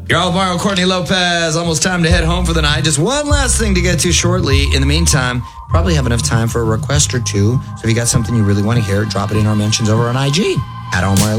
You're all Mario Courtney Lopez. Almost time to head home for the night. Just one last thing to get to shortly. In the meantime, probably have enough time for a request or two. So if you got something you really want to hear, drop it in our mentions over on IG at All Mario